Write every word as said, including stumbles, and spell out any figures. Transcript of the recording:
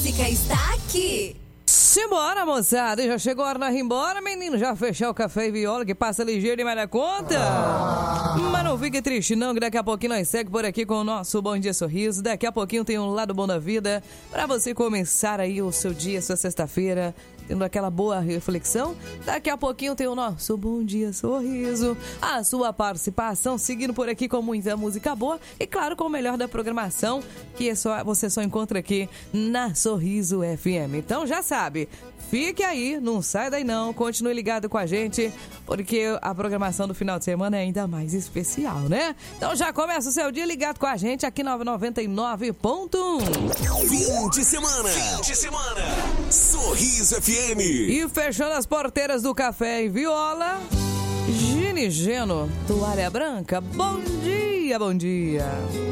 música está aqui. Simbora, moçada. Já chegou a hora de ir embora, menino. Já fechar o café e viola que passa ligeiro demais da conta. Mas não fique triste não, que daqui a pouquinho nós segue por aqui com o nosso Bom Dia Sorriso. Daqui a pouquinho tem um lado bom da vida pra você começar aí o seu dia, sua sexta-feira, tendo aquela boa reflexão. Daqui a pouquinho tem o nosso Bom Dia Sorriso, a sua participação, seguindo por aqui com muita música boa e, claro, com o melhor da programação, que é só, você só encontra aqui na Sorriso F M. Então já sabe, fique aí, não sai daí não, continue ligado com a gente, porque a programação do final de semana é ainda mais especial, né? Então já começa o seu dia ligado com a gente aqui na noventa e nove ponto um. Fim de semana. Fim de semana. Sorriso F M. E fechando as porteiras do café e viola, Gini Geno, toalha branca. Bom dia, bom dia.